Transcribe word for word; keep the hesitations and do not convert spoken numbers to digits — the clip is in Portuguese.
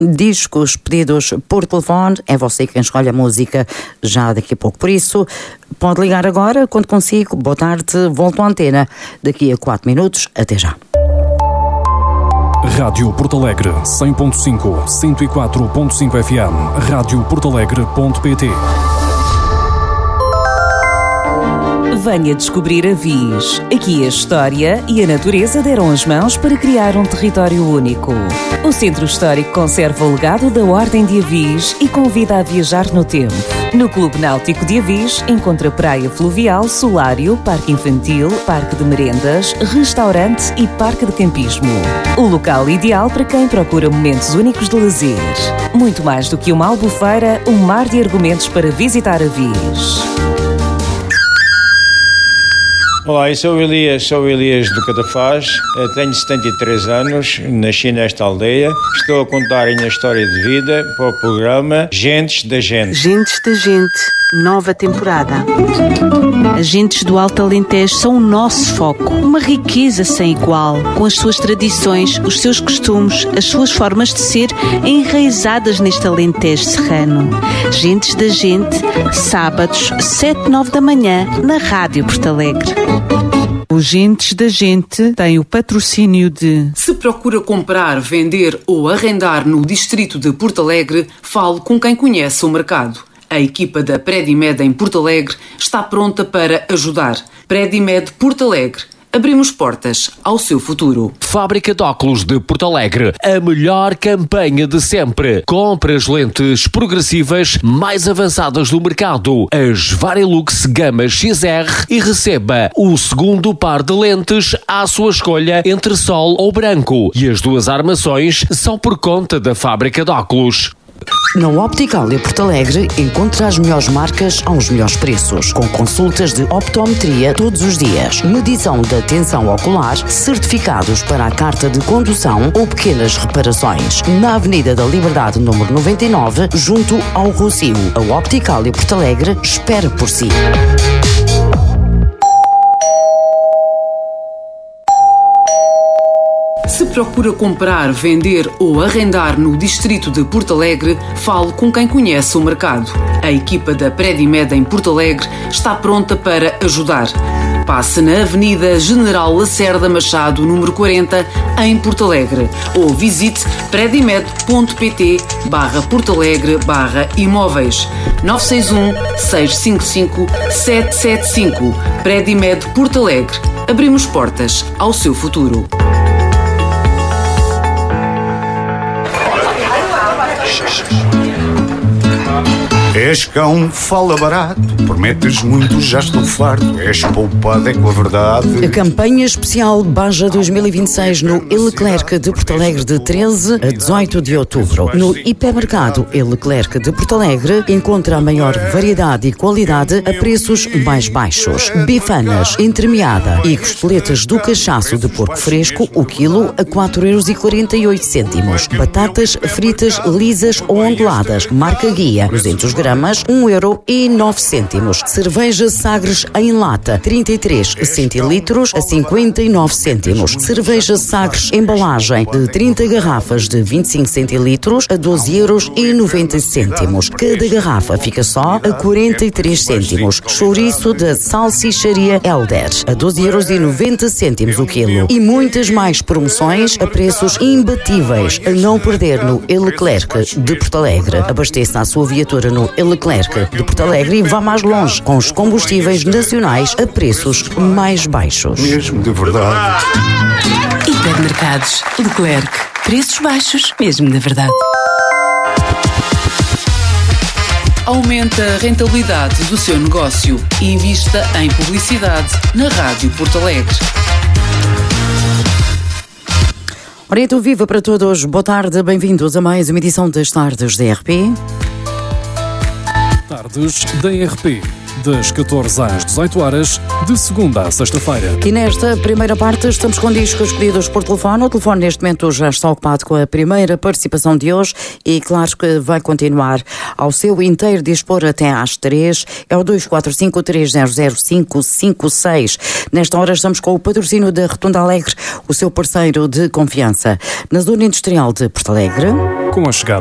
discos pedidos por telefone. É você quem escolhe a música já daqui a pouco. Por isso, pode ligar agora, quando consigo. Boa tarde, volto à antena daqui a quatro minutos. Até já. Rádio Porto Alegre, cem ponto cinco, cento e quatro ponto cinco F M, rádio porto alegre ponto pt. Venha descobrir Avis. Aqui a história e a natureza deram as mãos para criar um território único. O Centro Histórico conserva o legado da Ordem de Avis e convida a viajar no tempo. No Clube Náutico de Avis encontra praia fluvial, solário, parque infantil, parque de merendas, restaurante e parque de campismo. O local ideal para quem procura momentos únicos de lazer. Muito mais do que uma albufeira, um mar de argumentos para visitar Avis. Olá, eu sou o Elias, sou o Elias do Catafaz, tenho setenta e três anos, nasci nesta aldeia, estou a contar a minha história de vida para o programa Gentes da Gente. Gentes da Gente, nova temporada. As gentes do Alto Alentejo são o nosso foco, uma riqueza sem igual, com as suas tradições, os seus costumes, as suas formas de ser enraizadas neste Alentejo serrano. Gentes da Gente, sábados, sete, nove da manhã, na Rádio Porto Alegre. Os Gentes da Gente têm o patrocínio de... Se procura comprar, vender ou arrendar no distrito de Porto Alegre, fale com quem conhece o mercado. A equipa da Predimed em Porto Alegre está pronta para ajudar. Predimed Porto Alegre. Abrimos portas ao seu futuro. Fábrica de óculos de Porto Alegre. A melhor campanha de sempre. Compre as lentes progressivas mais avançadas do mercado. As Varilux Gama X R e receba o segundo par de lentes à sua escolha entre sol ou branco. E as duas armações são por conta da Fábrica de óculos. Na Opticalia Porto Alegre encontra as melhores marcas aos melhores preços, com consultas de optometria todos os dias, medição da tensão ocular, certificados para a carta de condução ou pequenas reparações. Na Avenida da Liberdade número noventa e nove, junto ao Rossio. A Opticalia Porto Alegre espera por si. Se procura comprar, vender ou arrendar no distrito de Porto Alegre, fale com quem conhece o mercado. A equipa da Predimed em Porto Alegre está pronta para ajudar. Passe na Avenida General Lacerda Machado, número quarenta, em Porto Alegre. Ou visite predimed.pt barra Porto Alegre barra imóveis. nove seis um, seis cinco cinco, sete sete cinco. Predimed Porto Alegre. Abrimos portas ao seu futuro. És cão, fala barato, prometes muito, já estou farto. És poupado, é com a verdade. A campanha especial Baja dois mil e vinte e seis no E-Leclerc de Porto Alegre de treze a dezoito de outubro. No hipermercado E-Leclerc de Porto Alegre encontra a maior variedade e qualidade a preços mais baixos. Bifanas, entremeada e costeletas do cachaço de porco fresco, o quilo a quatro euros e quarenta e oito cêntimos. Batatas fritas lisas ou onduladas, marca Guia, duzentos gramas, um euro e nove cêntimos. Cerveja Sagres em lata, trinta e três centilitros a cinquenta e nove cêntimos. Cerveja Sagres embalagem de trinta garrafas de vinte e cinco centilitros a doze euros e noventa cêntimos. Cada garrafa fica só a quarenta e três cêntimos. Chouriço da Salsicharia Helder a doze euros e noventa cêntimos o quilo. E muitas mais promoções a preços imbatíveis a não perder no E-Leclerc de Porto Alegre. Abasteça a sua viatura no E-Leclerc de Porto Alegre e vá mais longe com os combustíveis nacionais a preços mais baixos. Mesmo de verdade. Hipermercados Leclerc. Preços baixos, mesmo de verdade. Aumente a rentabilidade do seu negócio e invista em publicidade na Rádio Porto Alegre. Ora, então, viva para todos. Boa tarde, bem-vindos a mais uma edição das Tardes da R P. Tardes da R P. das catorze às dezoito horas, de segunda a sexta-feira. E nesta primeira parte estamos com discos escolhidos por telefone. O telefone neste momento já está ocupado com a primeira participação de hoje e claro que vai continuar ao seu inteiro dispor até às três. É o dois quatro cinco, três zero zero, cinco cinco seis. Nesta hora estamos com o patrocínio da Rotunda Alegre, o seu parceiro de confiança. Na zona industrial de Porto Alegre. Com a chegada